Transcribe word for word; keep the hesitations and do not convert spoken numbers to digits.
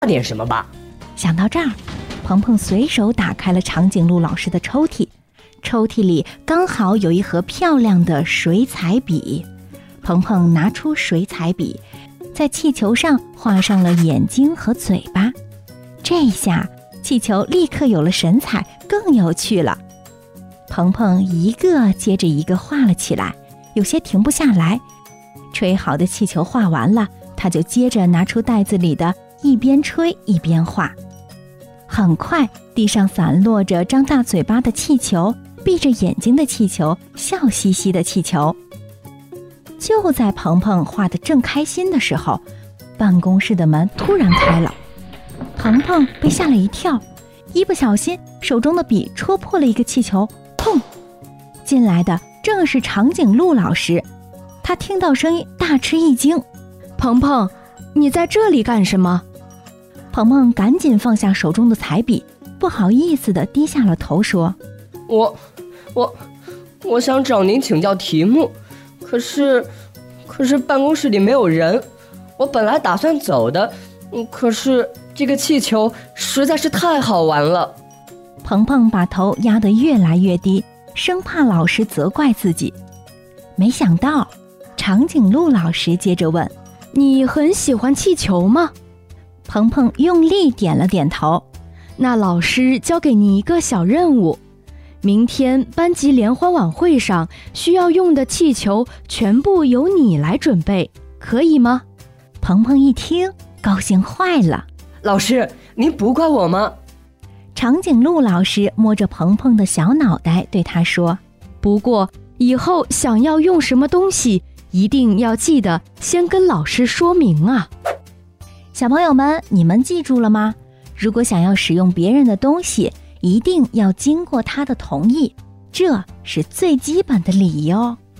点什么吧。 想到这儿，鹏鹏随手打开了长颈鹿老师的抽屉，抽屉里刚好有一盒漂亮的水彩笔。鹏鹏拿出水彩笔，在气球上画上了眼睛和嘴巴。这下气球立刻有了神采，更有趣了。鹏鹏一个接着一个画了起来，有些停不下来。吹好的气球画完了，他就接着拿出袋子里的，一边吹一边画。很快，地上散落着张大嘴巴的气球，闭着眼睛的气球，笑嘻嘻的气球。就在鹏鹏画得正开心的时候，办公室的门突然开了。鹏鹏被吓了一跳，一不小心手中的笔戳破了一个气球，砰！进来的正是长颈鹿老师。他听到声音大吃一惊：“ 鹏鹏，你在这里干什么？” 鹏鹏赶紧放下手中的彩笔，不好意思地低下了头说：“ 我我我想找您请教题目，可是可是办公室里没有人，我本来打算走的，可是这个气球实在是太好玩了。” 鹏鹏把头压得越来越低，生怕老师责怪自己。没想到长颈鹿老师接着问：“ 你很喜欢气球吗？” 鹏鹏用力点了点头。 那老师交给你一个小任务，明天班级联欢晚会上需要用的气球全部由你来准备，可以吗？ 鹏鹏一听，高兴坏了。 老师，您不怪我吗？ 长颈鹿老师摸着鹏鹏的小脑袋对他说：“ 不过以后想要用什么东西，一定要记得先跟老师说明啊。” 小朋友们，你们记住了吗？如果想要使用别人的东西，一定要经过他的同意，这是最基本的礼仪哦。